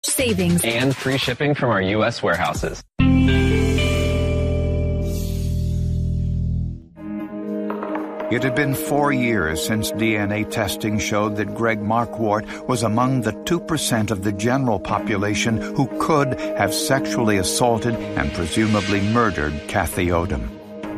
savings, and free shipping from our U.S. warehouses. It had been 4 years since DNA testing showed that Greg Marquardt was among the 2% of the general population who could have sexually assaulted and presumably murdered Kathy Odom.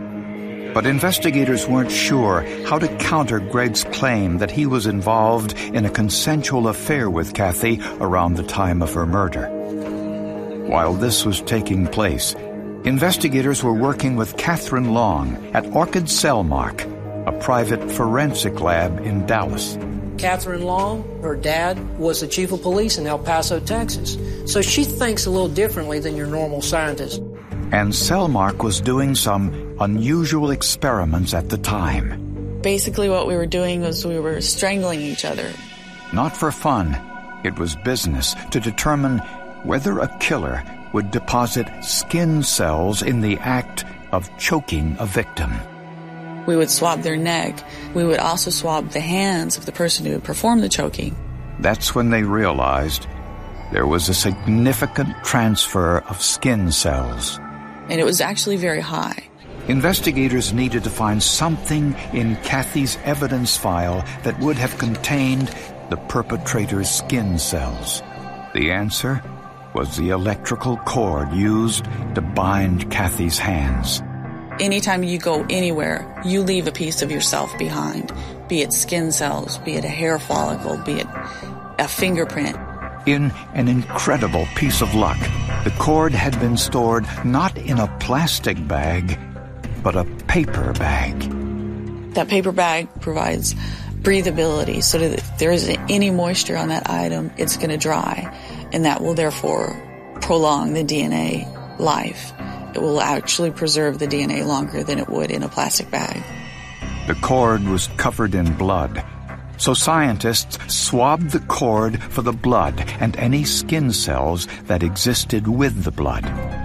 But investigators weren't sure how to counter Greg's claim that he was involved in a consensual affair with Kathy around the time of her murder. While this was taking place, investigators were working with Catherine Long at Orchid Cellmark, a private forensic lab in Dallas. Catherine Long, her dad, was the chief of police in El Paso, Texas. So she thinks a little differently than your normal scientist. And Cellmark was doing some unusual experiments at the time. Basically what we were doing was we were strangling each other. Not for fun. It was business to determine whether a killer would deposit skin cells in the act of choking a victim. We would swab their neck. We would also swab the hands of the person who had performed the choking. That's when they realized there was a significant transfer of skin cells. And it was actually very high. Investigators needed to find something in Kathy's evidence file that would have contained the perpetrator's skin cells. The answer was the electrical cord used to bind Kathy's hands. Anytime you go anywhere, you leave a piece of yourself behind, be it skin cells, be it a hair follicle, be it a fingerprint. In an incredible piece of luck, the cord had been stored not in a plastic bag, but a paper bag. That paper bag provides breathability so that if there isn't any moisture on that item, it's going to dry, and that will therefore prolong the DNA life. It will actually preserve the DNA longer than it would in a plastic bag. The cord was covered in blood, so scientists swabbed the cord for the blood and any skin cells that existed with the blood.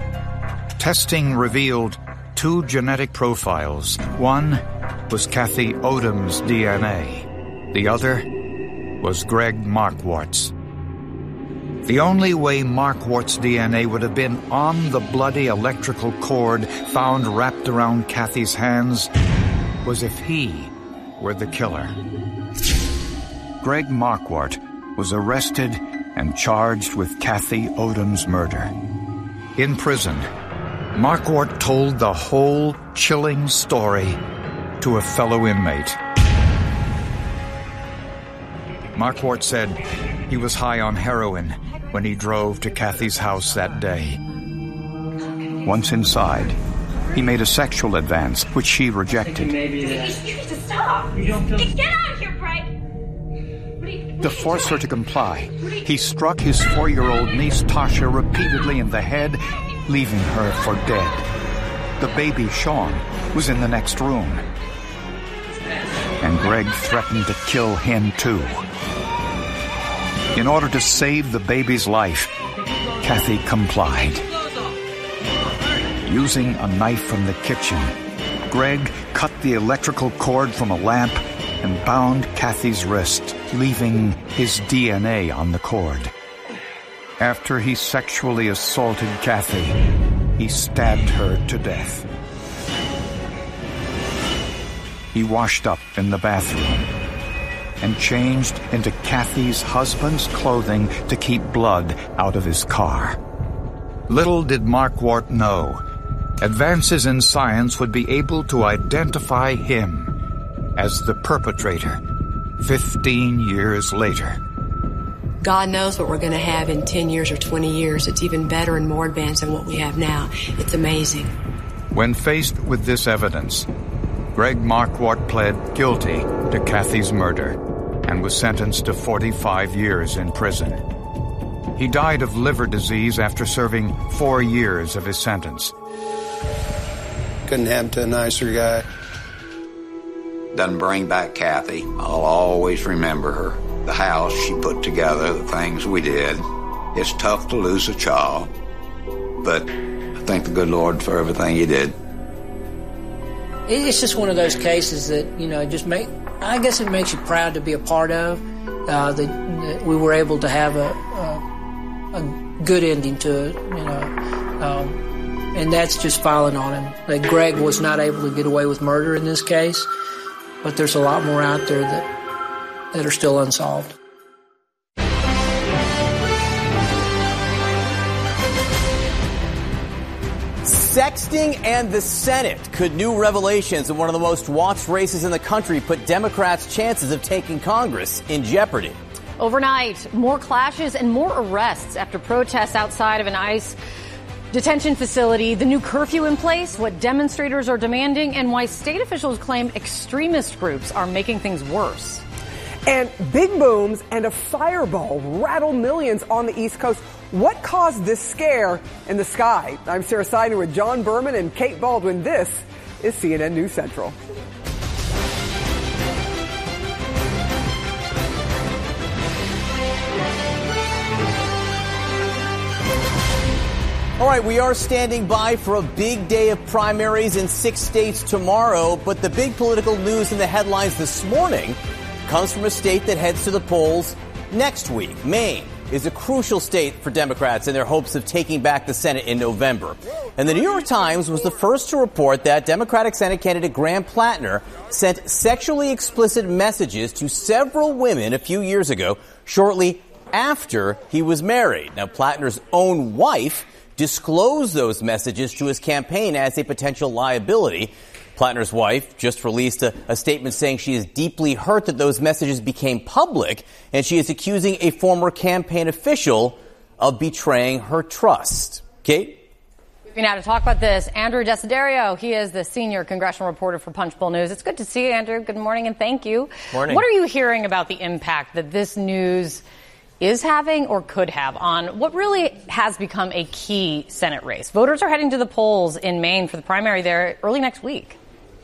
Testing revealed 2 genetic profiles. One was Kathy Odom's DNA. The other was Greg Marquardt's. The only way Marquardt's DNA would have been on the bloody electrical cord found wrapped around Kathy's hands was if he were the killer. Greg Marquardt was arrested and charged with Kathy Odom's murder. In prison, Marquardt told the whole chilling story to a fellow inmate. Marquardt said he was high on heroin when he drove to Kathy's house that day. Once inside, he made a sexual advance, which she rejected. Stop! Get out of here, Greg! To force her to comply, he struck his 4-year-old niece Tasha repeatedly in the head, leaving her for dead. The baby, Sean, was in the next room. And Greg threatened to kill him too. In order to save the baby's life, Kathy complied. Using a knife from the kitchen, Greg cut the electrical cord from a lamp and bound Kathy's wrist, leaving his DNA on the cord. After he sexually assaulted Kathy, he stabbed her to death. He washed up in the bathroom and changed into Kathy's husband's clothing to keep blood out of his car. Little did Marquardt know, advances in science would be able to identify him as the perpetrator 15 years later. God knows what we're going to have in 10 years or 20 years. It's even better and more advanced than what we have now. It's amazing. When faced with this evidence, Greg Marquardt pled guilty to Kathy's murder and was sentenced to 45 years in prison. He died of liver disease after serving 4 years of his sentence. Couldn't happen to a nicer guy. Doesn't bring back Kathy. I'll always remember her. The house she put together, the things we did. It's tough to lose a child, but I thank the good Lord for everything He did. It's just one of those cases that, I guess it makes you proud to be a part of. That we were able to have a good ending to it, and that's just filing on him. That Greg was not able to get away with murder in this case, but there's a lot more out there that are still unsolved. Sexting and the Senate. Could new revelations in one of the most watched races in the country put Democrats' chances of taking Congress in jeopardy? Overnight, more clashes and more arrests after protests outside of an ICE detention facility, the new curfew in place, what demonstrators are demanding, and why state officials claim extremist groups are making things worse. And big booms and a fireball rattle millions on the East Coast. What caused this scare in the sky? I'm Sarah Seidner with John Berman and Kate Baldwin. This is CNN News Central. All right, we are standing by for a big day of primaries in 6 states tomorrow, but the big political news in the headlines this morning comes from a state that heads to the polls next week. Maine is a crucial state for Democrats in their hopes of taking back the Senate in November. And the New York Times was the first to report that Democratic Senate candidate Graham Plattner sent sexually explicit messages to several women a few years ago, shortly after he was married. Now, Plattner's own wife disclosed those messages to his campaign as a potential liability. Plattner's wife just released a statement saying she is deeply hurt that those messages became public, and she is accusing a former campaign official of betraying her trust. Kate? Now to talk about this, Andrew Desiderio. He is the senior congressional reporter for Punchbowl News. It's good to see you, Andrew. Good morning, and thank you. Morning. What are you hearing about the impact that this news is having or could have on what really has become a key Senate race? Voters are heading to the polls in Maine for the primary there early next week.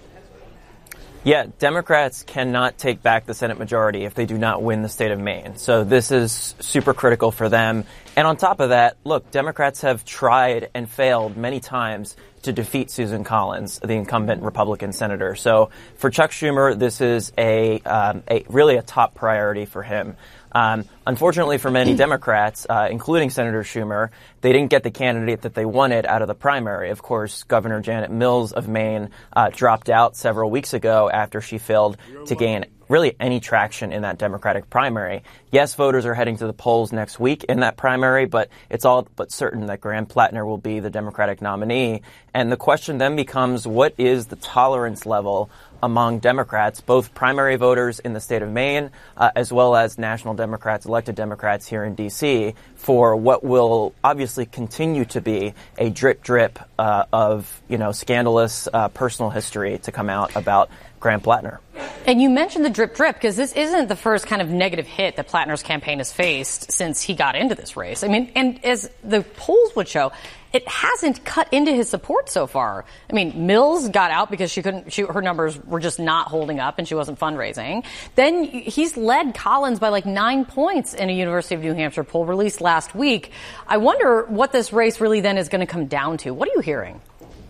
Yeah, Democrats cannot take back the Senate majority if they do not win the state of Maine. So this is super critical for them. And on top of that, look, Democrats have tried and failed many times to defeat Susan Collins, the incumbent Republican senator. So for Chuck Schumer, this is really a top priority for him. Unfortunately for many Democrats, including Senator Schumer, they didn't get the candidate that they wanted out of the primary. Of course, Governor Janet Mills of Maine dropped out several weeks ago after she failed to gain really any traction in that Democratic primary. Yes, voters are heading to the polls next week in that primary, but it's all but certain that Graham Plattner will be the Democratic nominee. And the question then becomes, what is the tolerance level among Democrats, both primary voters in the state of Maine, as well as national Democrats, elected Democrats here in D.C., for what will obviously continue to be a drip of, scandalous personal history to come out about Graham Plattner. And you mentioned the drip because this isn't the first kind of negative hit that Plattner's campaign has faced since he got into this race. I mean, and as the polls would show, it hasn't cut into his support so far. I mean, Mills got out because her numbers were just not holding up and she wasn't fundraising. Then he's led Collins by like 9 points in a University of New Hampshire poll released last week. I wonder what this race really then is going to come down to. What are you hearing?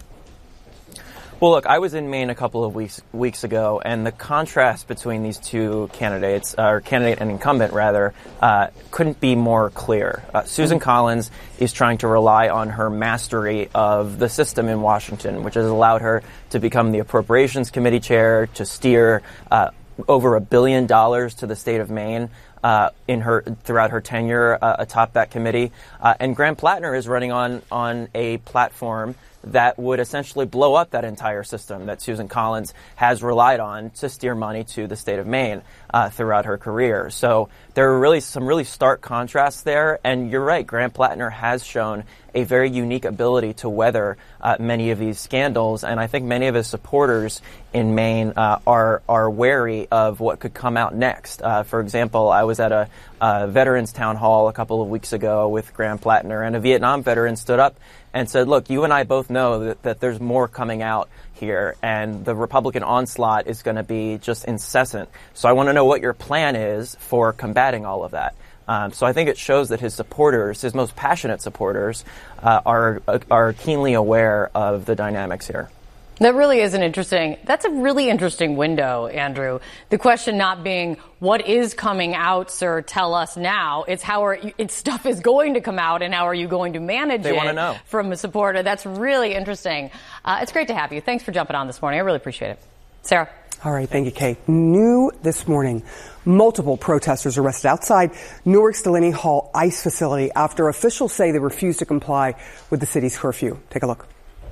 Well, look, I was in Maine a couple of weeks ago, and the contrast between these two candidates, or candidate and incumbent rather, couldn't be more clear. Susan Collins is trying to rely on her mastery of the system in Washington, which has allowed her to become the Appropriations Committee chair, to steer over $1 billion to the state of Maine throughout her tenure atop that committee. And Graham Plattner is running on a platform that would essentially blow up that entire system that Susan Collins has relied on to steer money to the state of Maine throughout her career. So there are really some really stark contrasts there. And you're right, Graham Plattner has shown a very unique ability to weather many of these scandals. And I think many of his supporters in Maine are wary of what could come out next. For example, I was at a veterans town hall a couple of weeks ago with Graham Plattner, and a Vietnam veteran stood up and said, look, you and I both know that there's more coming out here, and the Republican onslaught is going to be just incessant. So I want to know what your plan is for combating all of that. So I think it shows that his supporters, his most passionate supporters, are keenly aware of the dynamics here. That's a really interesting window, Andrew. The question not being what is coming out, sir, tell us now. It's stuff is going to come out, and how are you going to manage they it want to know. From a supporter? That's really interesting. It's great to have you. Thanks for jumping on this morning. I really appreciate it. Sarah. All right. Thank you, Kate. New this morning, multiple protesters arrested outside Newark's Delaney Hall ICE facility after officials say they refused to comply with the city's curfew. Take a look.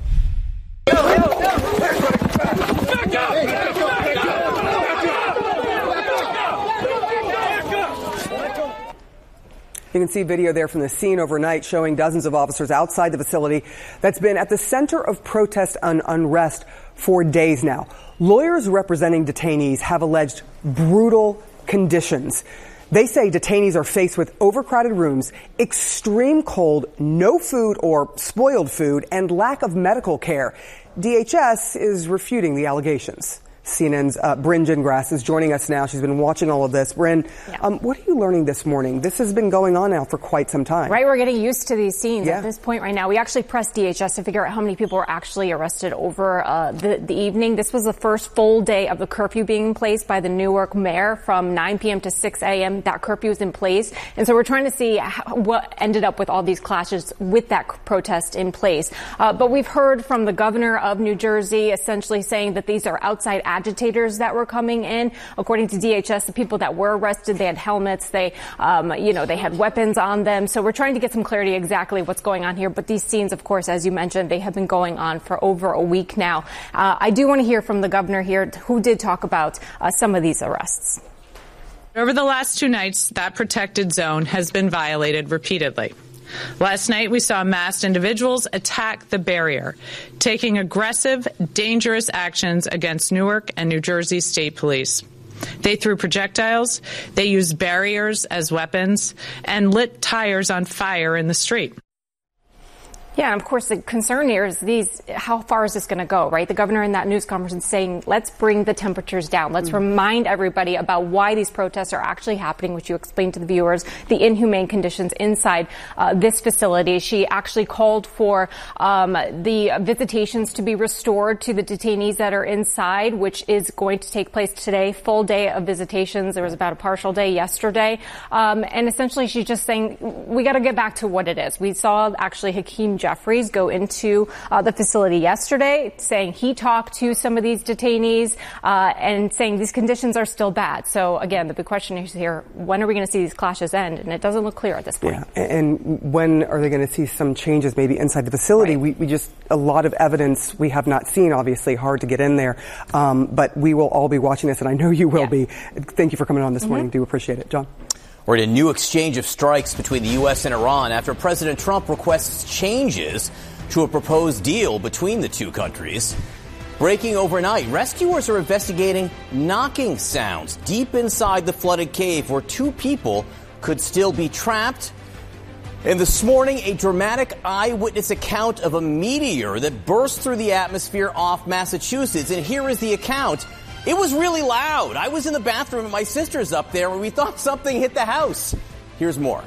You can see video there from the scene overnight showing dozens of officers outside the facility that's been at the center of protest and unrest for days now. Lawyers representing detainees have alleged brutal conditions. They say detainees are faced with overcrowded rooms, extreme cold, no food or spoiled food, and lack of medical care. DHS is refuting the allegations. CNN's Bryn Gingras is joining us now. She's been watching all of this. Bryn, what are you learning this morning? This has been going on now for quite some time. Right, we're getting used to these scenes at this point right now. We actually pressed DHS to figure out how many people were actually arrested over the evening. This was the first full day of the curfew being placed by the Newark mayor from 9 p.m. to 6 a.m. That curfew is in place. And so we're trying to see what ended up with all these clashes with that protest in place. But we've heard from the governor of New Jersey essentially saying that these are outside agitators that were coming in. According to DHS, the people that were arrested, they had helmets, they had weapons on them. So we're trying to get some clarity exactly what's going on here. But these scenes, of course, as you mentioned, they have been going on for over a week now. I do want to hear from the governor here, who did talk about some of these arrests. Over the last 2 nights, that protected zone has been violated repeatedly. Last night, we saw masked individuals attack the barrier, taking aggressive, dangerous actions against Newark and New Jersey State Police. They threw projectiles, they used barriers as weapons, and lit tires on fire in the street. Yeah, and of course, the concern here is how far is this going to go, right? The governor in that news conference is saying, let's bring the temperatures down. Let's remind everybody about why these protests are actually happening, which you explained to the viewers, the inhumane conditions inside this facility. She actually called for the visitations to be restored to the detainees that are inside, which is going to take place today. Full day of visitations. There was about a partial day yesterday. And essentially, she's just saying, we got to get back to what it is. We saw actually Hakeem Jeffries go into the facility yesterday, saying he talked to some of these detainees and saying these conditions are still bad. So again, the big question is here, when are we going to see these clashes end? And it doesn't look clear at this point. Yeah, and when are they going to see some changes maybe inside the facility? Right. We just, a lot of evidence we have not seen, obviously, hard to get in there. But we will all be watching this, and I know you will be. Thank you for coming on this morning. Do appreciate it. John? We're in a new exchange of strikes between the U.S. and Iran after President Trump requests changes to a proposed deal between the two countries. Breaking overnight, rescuers are investigating knocking sounds deep inside the flooded cave where 2 people could still be trapped. And this morning, a dramatic eyewitness account of a meteor that burst through the atmosphere off Massachusetts. And here is the account. It was really loud. I was in the bathroom and my sister's up there and we thought something hit the house. Here's more.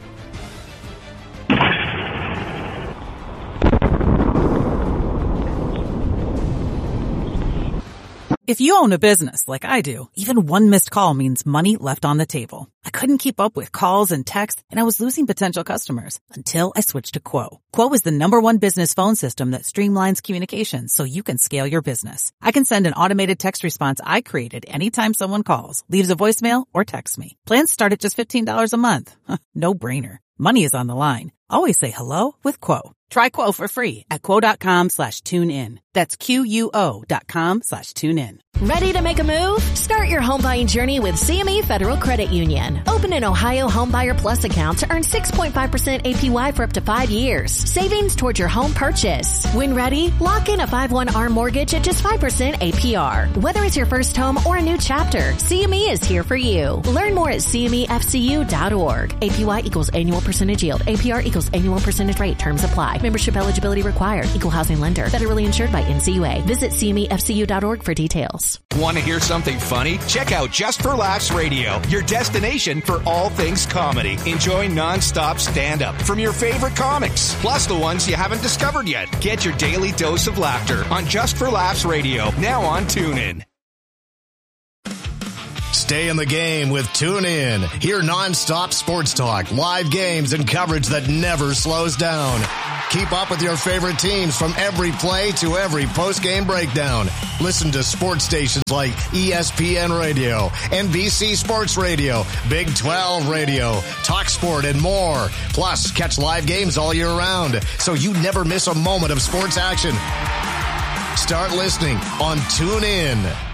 If you own a business like I do, even one missed call means money left on the table. I couldn't keep up with calls and texts, and I was losing potential customers until I switched to Quo. Quo is the #1 business phone system that streamlines communications so you can scale your business. I can send an automated text response I created anytime someone calls, leaves a voicemail, or texts me. Plans start at just $15 a month. No brainer. Money is on the line. Always say hello with Quo. Try Quo for free at quo.com/tunein. That's QUO.com/tunein. Ready to make a move? Start your home buying journey with CME Federal Credit Union. Open an Ohio Homebuyer Plus account to earn 6.5% APY for up to 5 years. Savings towards your home purchase. When ready, lock in a 5/1 ARM mortgage at just 5% APR. Whether it's your first home or a new chapter, CME is here for you. Learn more at CMEFCU.org. APY equals annual percentage yield. APR equals annual percentage rate. Terms apply. Membership eligibility required. Equal housing lender. Federally insured by by NCUA. Visit cmefcu.org for details. Want to hear something funny? Check out Just for Laughs Radio, your destination for all things comedy. Enjoy non-stop stand-up from your favorite comics, plus the ones you haven't discovered yet. Get your daily dose of laughter on Just for Laughs Radio, now on TuneIn. Stay in the game with TuneIn. Hear non-stop sports talk, live games, and coverage that never slows down. Keep up with your favorite teams from every play to every post-game breakdown. Listen to sports stations like ESPN Radio, NBC Sports Radio, Big 12 Radio, TalkSport, and more. Plus, catch live games all year round, so you never miss a moment of sports action. Start listening on TuneIn.